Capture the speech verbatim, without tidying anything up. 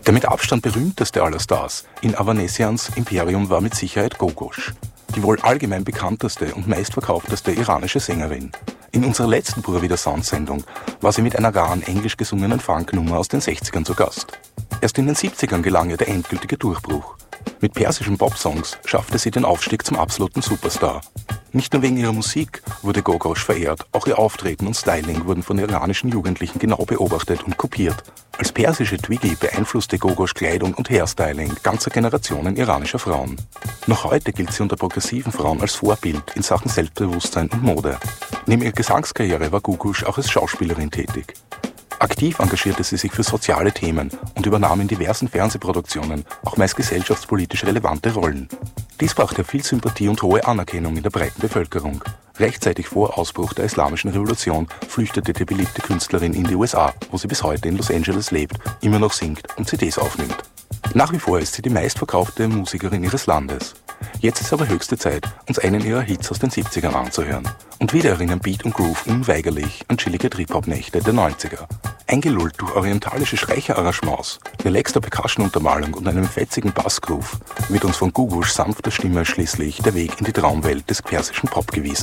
Der mit Abstand berühmteste aller Stars in Avanesians Imperium war mit Sicherheit Gogosch, die wohl allgemein bekannteste und meistverkaufteste iranische Sängerin. In unserer letzten Pura Vida Sound-Sendung war sie mit einer raren englisch gesungenen Funknummer aus den sechzigern zu Gast. Erst in den siebzigern gelang ihr der endgültige Durchbruch. Mit persischen Pop-Songs schaffte sie den Aufstieg zum absoluten Superstar. Nicht nur wegen ihrer Musik wurde Gogosch verehrt, auch ihr Auftreten und Styling wurden von iranischen Jugendlichen genau beobachtet und kopiert. Als persische Twiggy beeinflusste Gogosch Kleidung und Hairstyling ganzer Generationen iranischer Frauen. Noch heute gilt sie unter progressiven Frauen als Vorbild in Sachen Selbstbewusstsein und Mode. Neben ihrer Gesangskarriere war Gogosch auch als Schauspielerin tätig. Aktiv engagierte sie sich für soziale Themen und übernahm in diversen Fernsehproduktionen auch meist gesellschaftspolitisch relevante Rollen. Dies brachte viel Sympathie und hohe Anerkennung in der breiten Bevölkerung. Rechtzeitig vor Ausbruch der Islamischen Revolution flüchtete die beliebte Künstlerin in die U S A, wo sie bis heute in Los Angeles lebt, immer noch singt und C Ds aufnimmt. Nach wie vor ist sie die meistverkaufte Musikerin ihres Landes. Jetzt ist aber höchste Zeit, uns einen ihrer Hits aus den siebzigern anzuhören. Und wieder erinnern Beat und Groove unweigerlich an chillige Trip-Hop-Nächte der neunziger. Eingelullt durch orientalische Streicherarrangements, relaxter Percussion-Untermalung und einem fetzigen Bassgroove wird uns von Gogoschs sanfter Stimme schließlich der Weg in die Traumwelt des persischen Pop gewiesen.